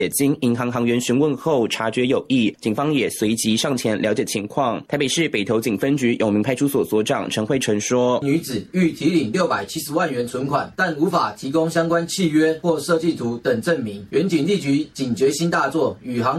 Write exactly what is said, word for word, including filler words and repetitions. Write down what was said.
也经银行行员询问后察觉有异，警方也随即上前了解情况。台北市北投警分局永明派出所所长陈慧成说， 女子欲提领六百七十万元存款，但无法提供相关契约或设计图等证明。远警立即警觉心大作，宇航